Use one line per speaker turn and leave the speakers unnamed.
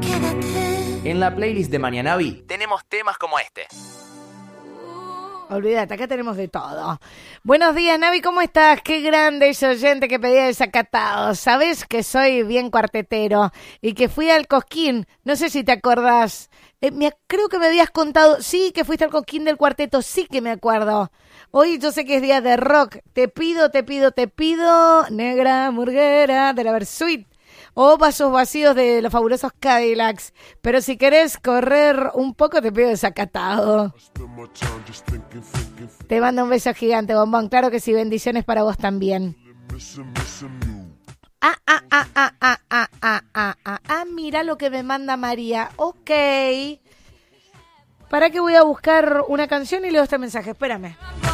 Quédate.
En la playlist de Mañanavi tenemos temas como este.
Olvídate, acá tenemos de todo. Buenos días, Navi, ¿cómo estás? Qué grande ese oyente que pedía desacatado. Sabés que soy bien cuartetero y que fui al Cosquín. No sé si te acordás. Creo que me habías contado. Sí, que fuiste al Cosquín del cuarteto. Sí que me acuerdo. Hoy yo sé que es día de rock. Te pido, Negra Murguera de la Versuit. O Vasos Vacíos de los Fabulosos Cadillacs. Pero si querés correr un poco, te pido desacatado. Te mando un beso gigante, bombón. Claro que sí, bendiciones para vos también. Mira lo que me manda María. Ok. ¿Para qué voy a buscar una canción y leo este mensaje? Espérame.